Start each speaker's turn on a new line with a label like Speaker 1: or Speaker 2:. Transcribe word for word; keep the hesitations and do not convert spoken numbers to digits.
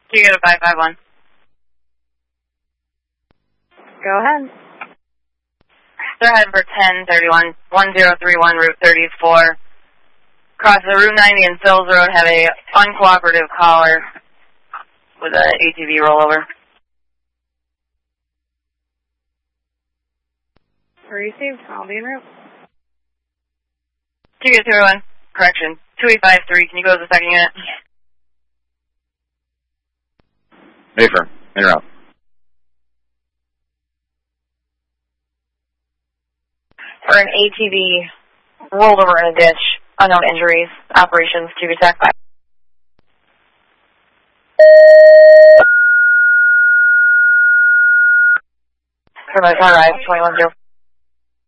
Speaker 1: Can you go to five five one?
Speaker 2: Go ahead.
Speaker 1: They're heading for ten thirty-one, one zero three one, Route thirty-four. Cross the Route ninety and Sills Road, have a uncooperative caller with an A T V rollover.
Speaker 2: Received. I'll be en route.
Speaker 1: two eight zero one, correction, two eight five three. Can you go to the second unit?
Speaker 3: Mayfair, en route.
Speaker 4: For an A T V rolled over in a ditch, unknown injuries, operations to attack by. Paramedic arrived, twenty-one zero.